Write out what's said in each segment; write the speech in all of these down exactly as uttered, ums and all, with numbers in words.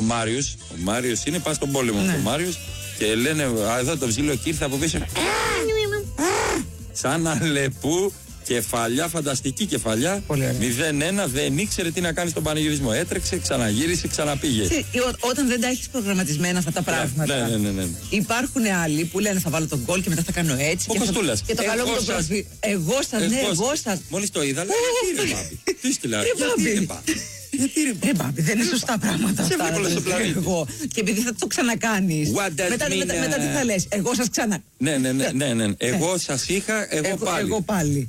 Μάριος. Ο Μάριος είναι, πας στον πόλεμο ναι. Ο Μάριος και λένε, α, εδώ το ψήλο και ήρθε από πίσω. Σαν Αλεπού, κεφαλιά, φανταστική κεφαλιά. μηδέν ένα, δεν ήξερε τι να κάνει στον πανηγυρισμό. Έτρεξε, ξαναγύρισε, ξαναπήγε. Τι, ό, όταν δεν τα έχεις προγραμματισμένα αυτά τα πράγματα. Ναι, ναι, ναι, ναι. Υπάρχουν άλλοι που λένε θα βάλω τον γκολ και μετά θα κάνω έτσι. Ο και, Κοστούλας. θα, και το καλό μου το προφίλ. Εγώ σας, ναι, εγώ σας. Μόλις το είδα, λέει, τι ρε Μπάμπη. Τι στείλα, γιατί ρε Μπάμπη, δεν είναι σωστά πράγματα αυτά. Εγώ. Και επειδή θα το ξανακάνεις. Μετά τι θα λες, εγώ σας ξανά. Ναι, ναι, ναι. Εγώ σας είχα, εγώ πάλι.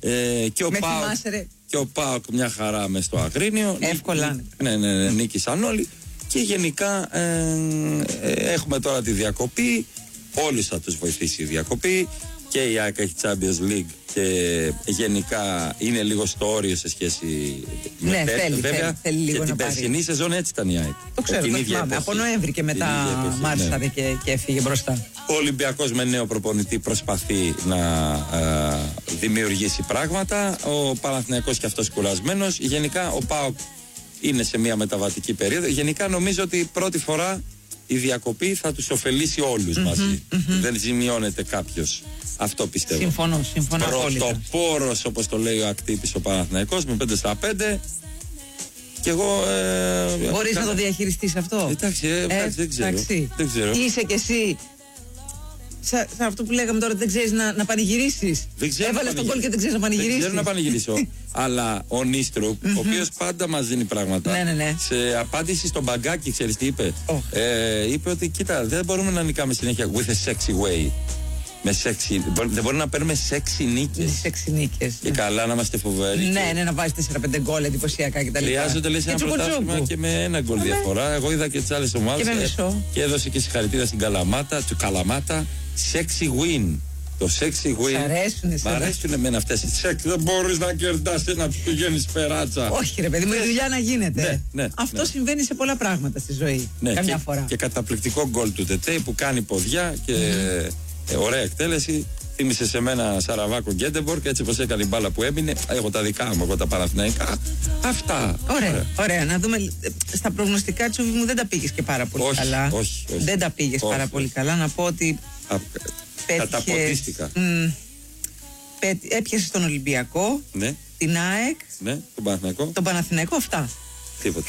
Και ο ΠΑΟΚ μια χαρά μες στο Αγρίνιο. Εύκολα. Ναι, ναι, ναι, νίκησαν όλοι. Και γενικά ε, ε, έχουμε τώρα τη διακοπή. Όλους θα τους βοηθήσει η διακοπή. Και η ΑΕΚ έχει Champions League και γενικά είναι λίγο στο όριο σε σχέση με ναι, πέρυσι, θέλει, βέβαια. Θέλει, θέλει λίγο και να την περσινή σεζόν έτσι ήταν η ΑΕΚ. Το ξέρω, το θυμάμαι. Από Νοέμβρη και μετά μάρσαρε ναι. και, και έφυγε μπροστά. Ο Ολυμπιακός με νέο προπονητή προσπαθεί να α, δημιουργήσει πράγματα. Ο Παναθηναϊκός και αυτός κουρασμένος. Γενικά ο ΠΑΟΚ είναι σε μια μεταβατική περίοδο. Γενικά νομίζω ότι πρώτη φορά η διακοπή θα τους ωφελήσει όλους mm-hmm, μαζί. Mm-hmm. Δεν ζημιώνεται κάποιος. Αυτό πιστεύω. Συμφωνώ, συμφωνώ. Πρωτοπόρος, όπως το λέει ο ακτύπης ο Παναθηναϊκός, με πέντε στα πέντε. Και εγώ. Ε, Μπορείς κα... να το διαχειριστείς αυτό. Εντάξει, ε, ε, δεν, ξέρω, δεν ξέρω. Είσαι κι εσύ. Σε αυτό που λέγαμε τώρα, δεν ξέρεις να, να πανηγυρίσεις. Έβαλες τον κόλ και δεν ξέρεις να πανηγυρίσεις. Δεν ξέρω να πανηγυρίσω. Αλλά ο Νίστρουπ, ο οποίος πάντα μας δίνει πράγματα. Ναι, ναι, ναι. Σε απάντηση στον Μπαγκάκι, ξέρεις τι είπε. Oh. Ε, είπε ότι κοίτα, δεν μπορούμε να νικάμε συνέχεια with a sexy way. Με sexy, δεν μπορούμε να παίρνουμε sexy νίκες. Sexy νίκες. Και ναι. Καλά να είμαστε φοβεροί. Ναι, ναι, να βάζεις τέσσερα πέντε γκολ εντυπωσιακά κτλ. Χρειάζονται λες ένα πρωτάθλημα και με ένα γκολ διαφορά. Εγώ είδα και τις άλλες ομάδες. Και, ε, και έδωσε και συγχαρητήρια στην Καλαμάτα, του Καλαμάτα. Sexy win. Το sexy win. Μ' αρέσουν εσένα. Μ' αρέσουν εμένα αυτές οι sexy. Δεν μπορείς να κερδάς ένα που πηγαίνεις περάτσα. Όχι ρε παιδί μου, η δουλειά να γίνεται. Ναι, ναι, αυτό ναι. συμβαίνει σε πολλά πράγματα στη ζωή. Ναι, καμιά και, φορά. Και καταπληκτικό γκολ του Τετέ που κάνει ποδιά και mm-hmm. ε, ωραία εκτέλεση. Θύμισε σε μένα Σαραβάκο Γκέντεμπορκ, έτσι πως έκανε η μπάλα που έμεινε. Έχω τα δικά μου, εγώ τα Παναθηναϊκά. Αυτά. Ωραία, ωραία. ωραία. Να δούμε. Στα προγνωστικά, Τσούβι μου, δεν τα πήγες και πάρα πολύ όχι, καλά. Όχι, όχι. Δεν τα πήγες όχι, πάρα όχι. πολύ καλά. Να πω ότι. Α, καταποντίστηκα. Έπιασε τον Ολυμπιακό, ναι. την ΑΕΚ, ναι, τον Παναθηναϊκό. Τον Παναθηναϊκό, αυτά. Τίποτα.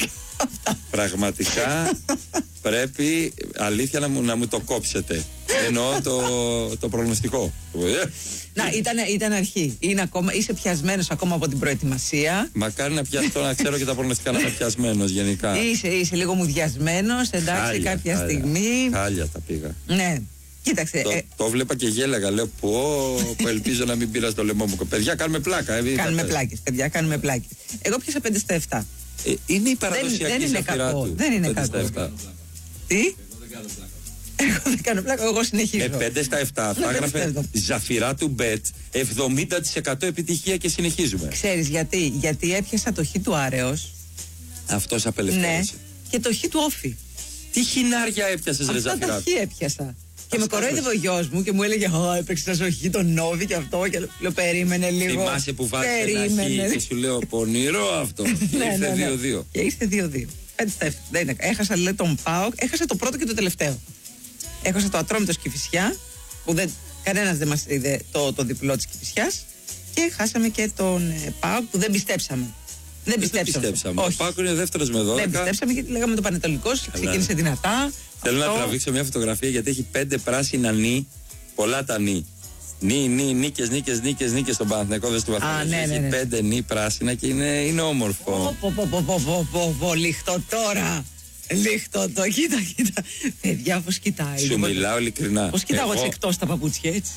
Πραγματικά πρέπει αλήθεια να μου, να μου το κόψετε. Εννοώ το, το προγνωστικό. Να, ήταν, ήταν αρχή. Είναι ακόμα, είσαι πιασμένος ακόμα από την προετοιμασία. Μακάρι να πιαστώ να ξέρω και τα προγνωστικά να είμαι πιασμένος γενικά. Είσαι, είσαι λίγο μουδιασμένος, εντάξει, χάλια, κάποια χάλια, στιγμή. Χάλια τα πήγα. Ναι. Κοίταξε. Το, ε... το βλέπα και γέλαγα. Λέω πω, πω ελπίζω να μην πήρα στο λαιμό μου. Παιδιά, κάνουμε πλάκα. Ε, κάνουμε πλάκες, παιδιά, κάνουμε πλάκες. Εγώ πιάσα πέντε στα επτά. Ε, είναι η παραδοσιακή σαφυρά του. Δεν είναι κακό. Τι? Εγώ δεν κάνω πλάκα, εγώ συνεχίζω. Με πέντε στα επτά θα έγραφε Ζαφυρά του Μπετ, εβδομήντα τοις εκατό επιτυχία και συνεχίζουμε. Ξέρεις γιατί? Γιατί έπιασα το χ του Άρεος. Αυτός απελευθέρωσε. Ναι, και το χ του Όφη. Τι χινάρια έπιασες ρε Ζαφυρά? Αυτά τα χ έπιασα. Και με κορόιδευε ο γιος μου και μου έλεγε «Ω, έπαιξε στο χ τον Νόβι και αυτό». Και λέω «Περίμενε λίγο». Θυμάσαι που βάζεις ένα χ και σου λέω «Πονηρό αυτό». Και ήρθε δύο δύο. Και ήρθε δύο δύο. Έχασα λέει τον ΠΑΟΚ, έχασα το πρώτο και το τελευταίο. Έχασα το Ατρόμητο Κηφισιά, που δεν, κανένας δεν μας είδε το, το διπλό της Κηφισιάς. Και χάσαμε και τον ε, ΠΑΟΚ που δεν πιστέψαμε. Δεν πιστέψαμε. πιστέψαμε. Ο ΠΑΟΚ είναι δεύτερος με δώδεκα. Δεν πιστέψαμε γιατί λέγαμε το Πανετολικός, ξεκίνησε δυνατά. Θέλω αυτό... να τραβήξω μια φωτογραφία γιατί έχει πέντε πράσινα νι, πολλά τα νι. Νι, νι, νίκες, νίκες, νίκες, νίκες στον Παναθηναϊκό δεν του βαθμού. Έχει πέντε νι πράσινα και είναι, είναι όμορφο. Πω, πω, πω, πω, πω, πω, πω, λίχτω τώρα. Λίχτω το, κοίτα, κοίτα. Παιδιά, πώς κοιτάει. Σου μιλάω ειλικρινά. Πώς κοιτάω έτσι εκτός τα παπούτσια, έτσι.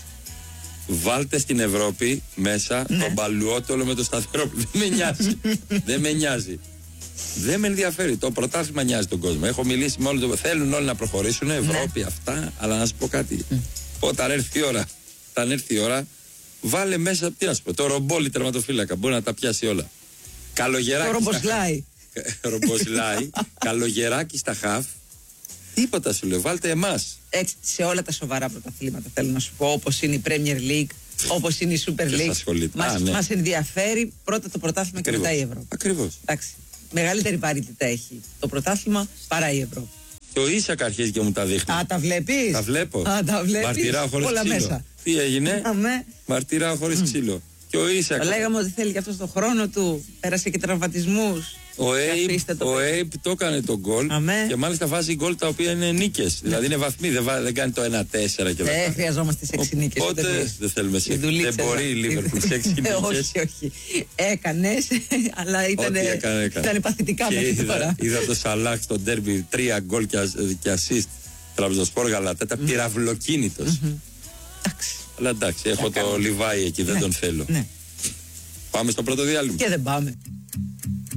Βάλτε στην Ευρώπη μέσα ναι. τον Παλαιότολο με το Σταθερόπουλο. Δεν με νοιάζει. Δεν με νοιάζει. Δεν με ενδιαφέρει. Το πρωτάθλημα νοιάζει τον κόσμο. Έχω μιλήσει με όλο το. Θέλουν όλοι να προχωρήσουν. Ευρώπη, ναι. αυτά. Αλλά να σου πω κάτι. Mm. Όταν έρθει η ώρα, όταν έρθει η ώρα, βάλε μέσα. Τι να σου πω. Το ρομπόλι τερματοφύλακα. Μπορεί να τα πιάσει όλα. Καλογεράκι. Το ρομποσλάι. Ρομποσλάι. Καλογεράκι στα χαφ. Τίποτα σου λέω. Βάλτε εμάς. Έτσι, σε όλα τα σοβαρά πρωταθλήματα θέλω να σου πω. Όπως είναι η Premier League, όπως είναι η Super League. Μας, ναι. μας ενδιαφέρει πρώτα το πρωτάθλημα και μετά η Ευρώπη. Ακριβώς. Εντάξει. Μεγαλύτερη βαρύτητα έχει το πρωτάθλημα παρά η Ευρώπη. Και ο Ίσακ αρχίζει και μου τα δείχνει. Α, τα βλέπεις. Τα βλέπω. Α, τα βλέπεις. Μαρτυράω χωρίς Όλα ξύλο. μέσα. Τι έγινε? Αμέ. Μαρτυράω χωρίς mm. ξύλο. Και ο Ίσακ. Λέγαμε ότι θέλει και αυτό τον χρόνο του. Πέρασε και τραυματισμούς. Ο Έιπ το, το έκανε τον γκολ. Αμέ. Και μάλιστα βάζει γκολ τα οποία είναι νίκες. Δηλαδή είναι βαθμοί. Δεν, δεν κάνει το ένα τέσσερα και Δεν χρειαζόμαστε σε έξι νίκες. Οπότε δεν θέλουμε σε έξι. Δεν μπορεί η Λίβερπουλ σε έξι νίκες. Όχι, όχι. Έκανες, αλλά ήταν, έκανε, έκανε. ήταν παθητικά μέχρι είδα, τώρα. Είδα το Σαλάχ στο ντέρμπι, τρία γκολ και assist. Τραμπζονσπόρ Γαλατά, mm. πυραυλοκίνητος. Mm-hmm. Εντάξει. Αλλά εντάξει, έχω το Λιβάι εκεί, δεν τον θέλω. Ναι. Πάμε στο πρώτο διάλειμμα. Και δεν πάμε.